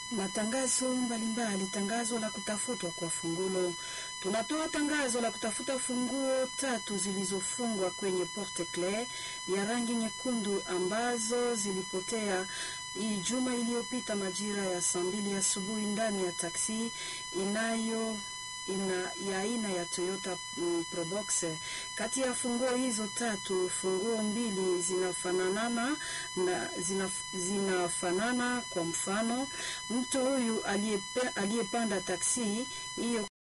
Matangazo mbalimbali. Tangazo la kutafutwa kwa fungulo. Tunatoa tangazo la kutafuta funguo 3 zilizofungwa kwenye porte clé ya rangi nyekundu ambazo zilipotea Ijumaa iliyopita majira ya 2 asubuhi ndani ya taksi ya aina ya Toyota Probox. Kati ya funguo hizo 3, funguo 2 zinafanana. Kwa mfano, mtu huyu aliyepanda taksi hiyo